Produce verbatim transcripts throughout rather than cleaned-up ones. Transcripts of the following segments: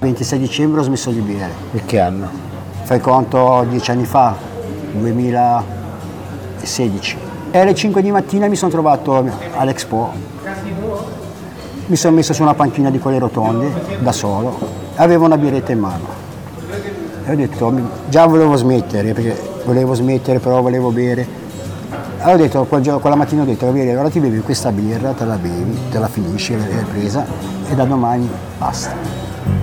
ventisei dicembre ho smesso di bere. In che anno? Fai conto dieci anni fa, duemilasedici. E alle cinque di mattina mi sono trovato all'Expo. Mi sono messo su una panchina di quelle rotonde, da solo. Avevo una birretta in mano. E ho detto, già volevo smettere, perché volevo smettere, però volevo bere. Allora ho detto, quel giorno, quella mattina ho detto, allora ti bevi questa birra, te la bevi, te la finisci, l'hai presa, e da domani basta.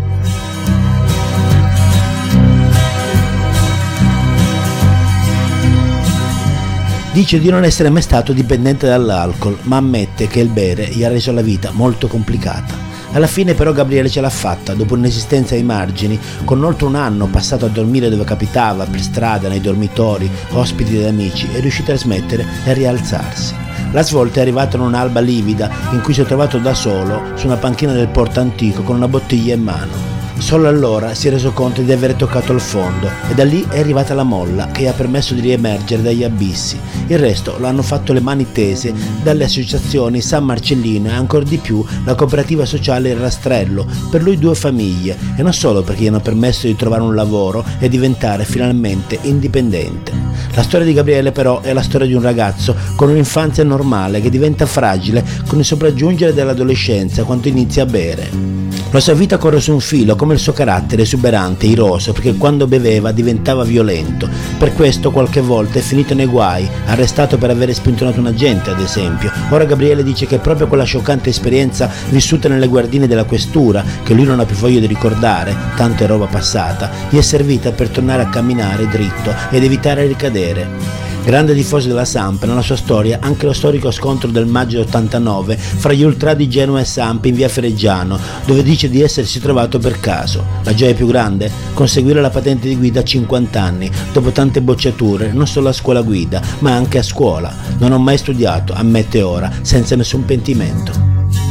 Dice di non essere mai stato dipendente dall'alcol, ma ammette che il bere gli ha reso la vita molto complicata. Alla fine però Gabriele ce l'ha fatta, dopo un'esistenza ai margini, con oltre un anno passato a dormire dove capitava, per strada, nei dormitori, ospiti ed amici, è riuscito a smettere e a rialzarsi. La svolta è arrivata in un'alba livida in cui si è trovato da solo su una panchina del porto antico con una bottiglia in mano. Solo allora si è reso conto di aver toccato il fondo e da lì è arrivata la molla che gli ha permesso di riemergere dagli abissi. Il resto lo hanno fatto le mani tese dalle associazioni San Marcellino e ancora di più la cooperativa sociale Il Rastrello, per lui due famiglie, e non solo perché gli hanno permesso di trovare un lavoro e diventare finalmente indipendente. La storia di Gabriele però è la storia di un ragazzo con un'infanzia normale che diventa fragile con il sopraggiungere dell'adolescenza quando inizia a bere. La sua vita corre su un filo, come il suo carattere esuberante, iroso, perché quando beveva diventava violento. Per questo qualche volta è finito nei guai, arrestato per aver spintonato un agente, ad esempio. Ora Gabriele dice che proprio quella scioccante esperienza vissuta nelle guardine della questura, che lui non ha più voglia di ricordare, tanto è roba passata, gli è servita per tornare a camminare dritto ed evitare di ricadere. Grande tifoso della Samp, nella sua storia anche lo storico scontro del maggio ottantanove fra gli ultra di Genoa e Samp in via Ferreggiano, dove dice di essersi trovato per caso. La gioia più grande? Conseguire la patente di guida a cinquanta anni, dopo tante bocciature, non solo a scuola guida, ma anche a scuola. Non ho mai studiato, ammette ora, senza nessun pentimento.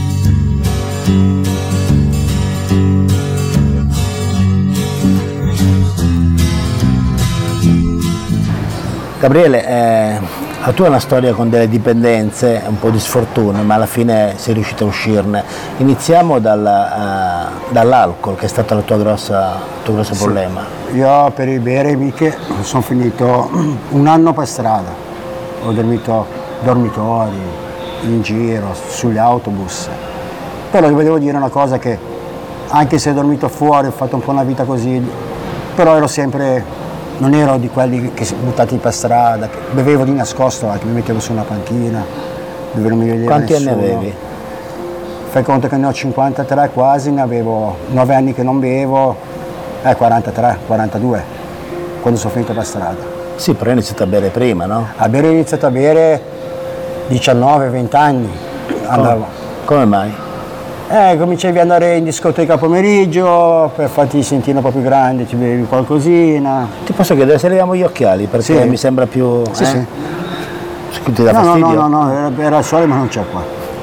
Gabriele, eh, la tua è una storia con delle dipendenze, un po' di sfortune, ma alla fine sei riuscito a uscirne. Iniziamo dal, uh, dall'alcol, che è stato il tuo grosso, tuo grosso sì. problema. Io per il bere miche sono finito un anno per strada, ho dormito dormitori, in giro, sugli autobus. Però vi devo dire una cosa, che anche se ho dormito fuori, ho fatto un po' una vita così, però ero sempre... non ero di quelli che si buttati per strada, che bevevo di nascosto, anche mi mettevo su una panchina dove non mi vedeva Quanti nessuno. anni avevi? Fai conto che ne ho cinquantatré quasi, ne avevo nove anni che non bevo, eh quarantatré, quarantadue, quando sono finito per strada. Sì, però hai iniziato a bere prima, no? A bere ho iniziato a bere diciannove venti anni. Andavo. Come mai? Eh, cominciavi ad andare in discoteca a pomeriggio, per farti sentire un po' più grande, ci bevi qualcosina. Ti posso chiedere se leviamo gli occhiali, perché sì. mi sembra più... Sì, eh? sì. Ti dà no, fastidio? no, no, no, era, era il sole ma non c'è qua.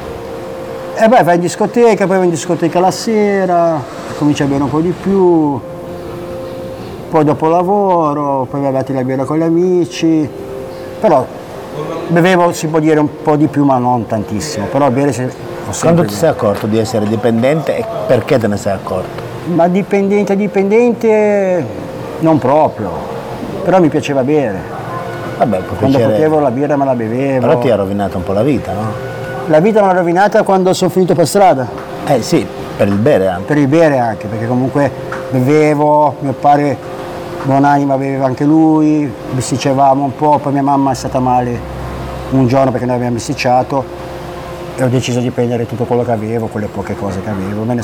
E beh, vai in discoteca, poi vai in discoteca la sera, cominci a bere un po' di più, poi dopo lavoro, poi vai a la birra con gli amici, però bevevo, si può dire, un po' di più ma non tantissimo, però bere... Se, Quando ti sei accorto di essere dipendente e perché te ne sei accorto? Ma dipendente, dipendente non proprio, però mi piaceva bere. Vabbè, può quando piacere... potevo la birra me la bevevo. Però ti ha rovinato un po' la vita, no? La vita me l'ha rovinata quando sono finito per strada. Eh sì, per il bere anche. Per il bere anche, perché comunque bevevo, mio padre buonanima beveva anche lui, bisticevamo un po', poi mia mamma è stata male un giorno perché noi abbiamo bisticciato. E ho deciso di prendere tutto quello che avevo, quelle poche cose che avevo, me ne